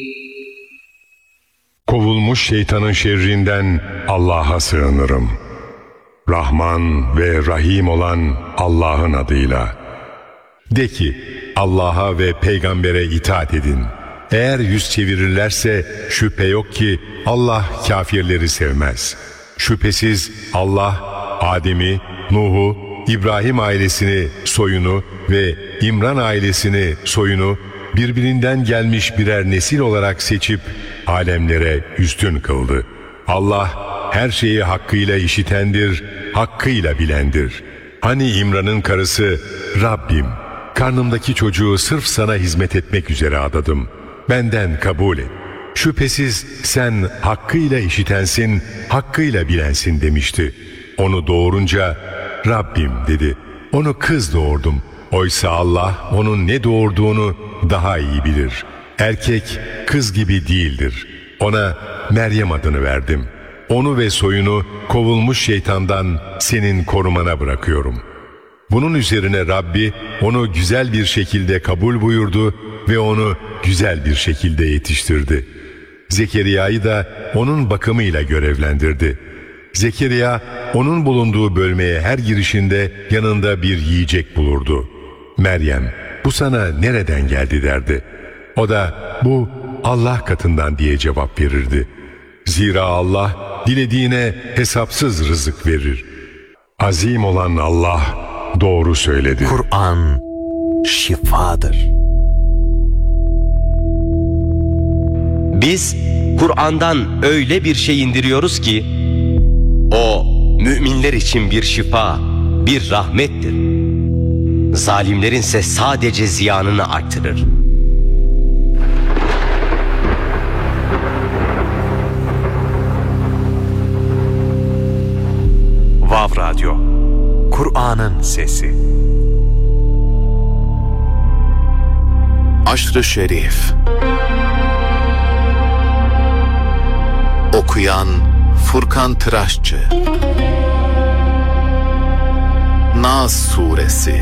Kovulmuş şeytanın şerrinden Allah'a sığınırım. Rahman ve Rahim olan Allah'ın adıyla. De ki, Allah'a ve peygambere itaat edin. Eğer yüz çevirirlerse şüphe yok ki Allah kafirleri sevmez. Şüphesiz Allah Adem'i, Nuh'u, İbrahim ailesini, soyunu ve İmran ailesini, soyunu birbirinden gelmiş birer nesil olarak seçip alemlere üstün kıldı. Allah her şeyi hakkıyla işitendir, hakkıyla bilendir. Hani İmran'ın karısı, Rabbim, karnımdaki çocuğu sırf sana hizmet etmek üzere adadım. Benden kabul et. Şüphesiz sen hakkıyla işitensin, hakkıyla bilensin demişti. Onu doğurunca, Rabbim dedi, onu kız doğurdum. Oysa Allah onun ne doğurduğunu daha iyi bilir. Erkek kız gibi değildir. Ona Meryem adını verdim. Onu ve soyunu kovulmuş şeytandan senin korumana bırakıyorum. Bunun üzerine Rabbi onu güzel bir şekilde kabul buyurdu ve onu güzel bir şekilde yetiştirdi. Zekeriya'yı da onun bakımıyla görevlendirdi. Zekeriya onun bulunduğu bölmeye her girişinde yanında bir yiyecek bulurdu. Meryem, bu sana nereden geldi derdi. O da bu Allah katından diye cevap verirdi. Zira Allah dilediğine hesapsız rızık verir. Azim olan Allah doğru söyledi. Kur'an şifadır. Biz Kur'an'dan öyle bir şey indiriyoruz ki o müminler için bir şifa, bir rahmettir. Zalimlerinse sadece ziyanını artırır. Vav Radyo, Kur'an'ın sesi. Aşr-ı Şerif. Okuyan Furkan Tıraşçı. Nas Suresi.